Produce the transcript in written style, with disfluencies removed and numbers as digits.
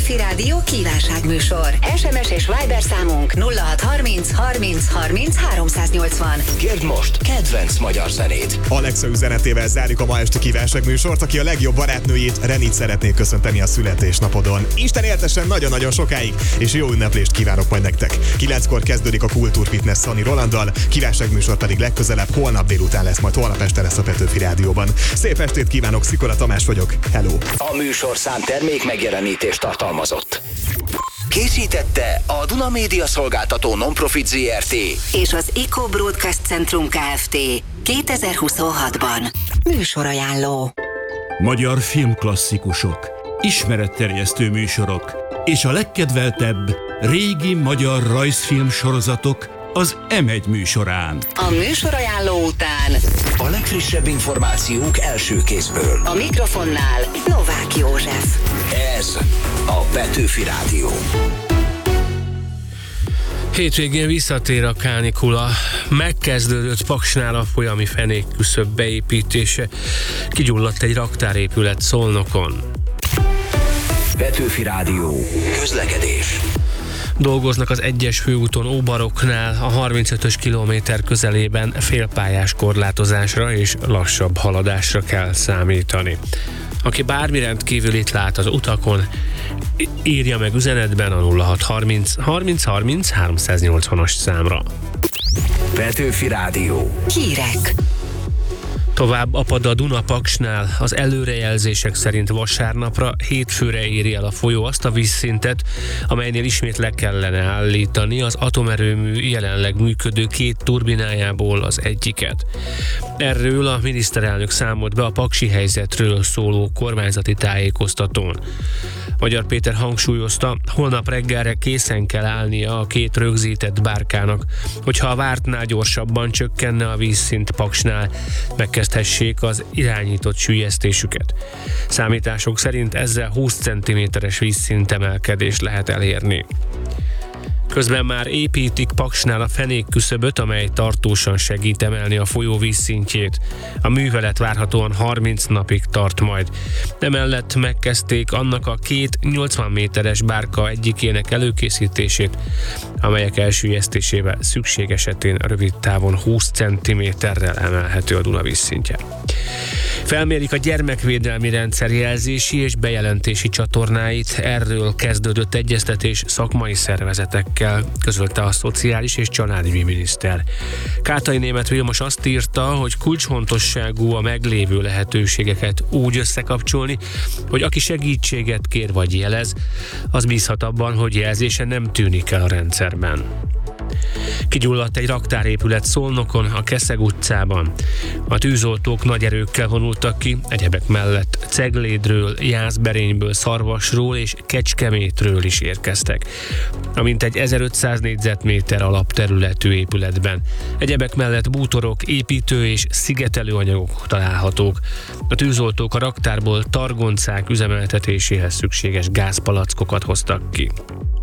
Petőfi Rádió kívánságműsor. SMS és Viber számunk 0630 30 30 380. Kérd most kedvenc magyar zenét. Alexa üzenetével zárjuk a ma esti kívánságműsort, aki a legjobb barátnőjét, Renit szeretné köszönteni a születésnapodon. Isten éltessen nagyon-nagyon sokáig, és jó ünneplést kívánok majd nektek. 9-kor kezdődik a Kultúr Fitness Szani Rolanddal, kívánságműsor pedig legközelebb holnap délután lesz, majd holnap este lesz a Petőfi Rádióban. Szép estét kívánok, Szikola Tamás vagyok. Hello! A műsorszám termék megjelenítést tartalmazott. Készítette a Duna Média Szolgáltató Nonprofit Zrt. És az Eco Broadcast Centrum Kft. 2026-ban. Műsorajánló. Magyar filmklasszikusok, ismeretterjesztő műsorok és a legkedveltebb régi magyar rajzfilm sorozatok az M1 műsorán. A műsorajánló után A legfrissebb információk első kézből. a mikrofonnál Novák József. Ez a Petőfi Rádió. Hétvégén visszatér a kánikula, megkezdődött Paksnál a folyami fenékküszöb beépítése, kigyulladt egy raktárépület Szolnokon. Petőfi Rádió. Közlekedés. Dolgoznak az 1-es főúton Óbaroknál, a 35-ös kilométer közelében félpályás korlátozásra és lassabb haladásra kell számítani. Aki bármi rendkívülit lát az utakon, írja meg üzenetben a 0630 30 30 380-as számra. Petőfi Rádió. Hírek. Tovább apad a Duna Paksnál, az előrejelzések szerint vasárnapra, hétfőre éri el a folyó azt a vízszintet, amelynél ismét le kellene állítani az atomerőmű jelenleg működő 2 turbinájából az egyiket. Erről a miniszterelnök számolt be a paksi helyzetről szóló kormányzati tájékoztatón. Magyar Péter hangsúlyozta, holnap reggelre készen kell állnia a 2 rögzített bárkának, hogyha a vártnál gyorsabban csökkenne a vízszint Paksnál, megkezdhessék az irányított süllyesztésüket. Számítások szerint ezzel 20 cm-es vízszint emelkedést lehet elérni. Közben már építik Paksnál a fenékküszöböt, amely tartósan segít emelni a folyó vízszintjét. A művelet várhatóan 30 napig tart majd. Emellett megkezdték annak a 2 80 méteres bárka egyikének előkészítését, amelyek elsüllyesztésével szükség esetén rövid távon 20 cm-rel emelhető a Duna vízszintje. Felmérik a gyermekvédelmi rendszer jelzési és bejelentési csatornáit, erről kezdődött egyeztetés szakmai szervezetekkel, közölte a Szociális és Családügyi miniszter. Kátai Németh Vilmos azt írta, hogy kulcsfontosságú a meglévő lehetőségeket úgy összekapcsolni, hogy aki segítséget kér vagy jelez, az bízhat abban, hogy jelzése nem tűnik el a rendszerben. Kigyulladt egy raktárépület Szolnokon, a Keszeg utcában. A tűzoltók nagy erőkkel vonultak ki, egyebek mellett Ceglédről, Jászberényből, Szarvasról és Kecskemétről is érkeztek. A mintegy 1500 négyzetméter alapterületű épületben. Egyebek mellett bútorok, építő és szigetelő anyagok találhatók. A tűzoltók a raktárból targoncák üzemeltetéséhez szükséges gázpalackokat hoztak ki.